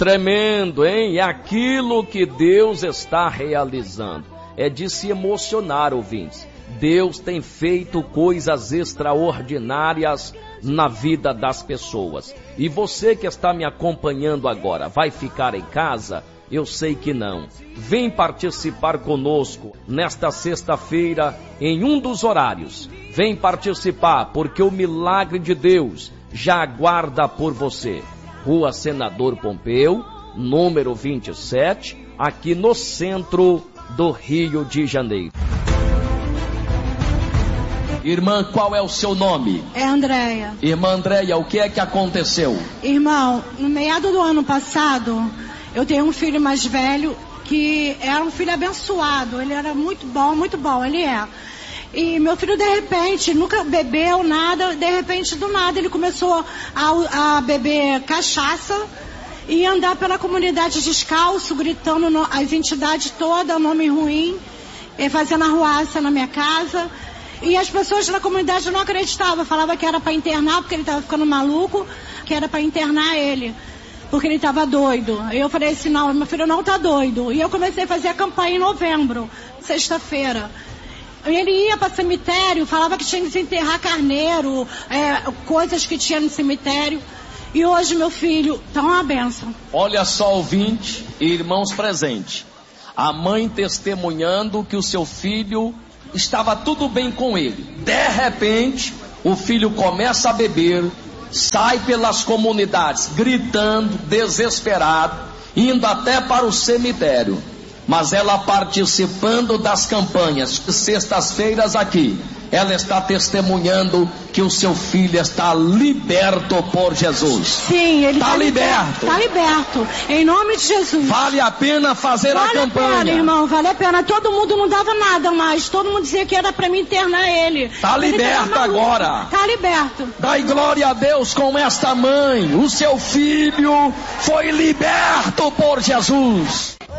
Tremendo, hein? É aquilo que Deus está realizando. É de se emocionar, ouvintes. Deus tem feito coisas extraordinárias na vida das pessoas. E você que está me acompanhando agora, vai ficar em casa? Eu sei que não. Vem participar conosco nesta sexta-feira em um dos horários. Vem participar, porque o milagre de Deus já aguarda por você. Rua Senador Pompeu, número 27, aqui no centro do Rio de Janeiro. Irmã, qual é o seu nome? É Andréia. Irmã Andréia, o que é que aconteceu? Irmão, no meado do ano passado, eu tenho um filho mais velho que era um filho abençoado. Ele era muito bom, ele é. E meu filho, de repente, nunca bebeu nada, de repente, do nada, ele começou a beber cachaça e andar pela comunidade descalço, gritando as entidades todas, nome ruim, fazendo arruaça na minha casa. E as pessoas da comunidade não acreditavam, falavam que era para internar, porque ele estava ficando maluco, que era para internar ele, porque ele estava doido. Eu falei assim, não, meu filho não está doido. E eu comecei a fazer a campanha em novembro, sexta-feira. Ele ia para cemitério, falava que tinha que desenterrar carneiro, coisas que tinha no cemitério. E hoje meu filho está uma bênção. Olha só, ouvinte e irmãos presentes. A mãe testemunhando que o seu filho estava tudo bem com ele. De repente, o filho começa a beber, sai pelas comunidades gritando, desesperado, indo até para o cemitério. Mas ela participando das campanhas, sextas-feiras aqui, ela está testemunhando que o seu filho está liberto por Jesus. Sim, ele está liberto. Está liberto, em nome de Jesus. Vale a pena fazer a campanha. Vale a pena, irmão, vale a pena. Todo mundo não dava nada mais, todo mundo dizia que era para me internar ele. Está liberto agora. Está liberto. Dai glória a Deus com esta mãe. O seu filho foi liberto por Jesus.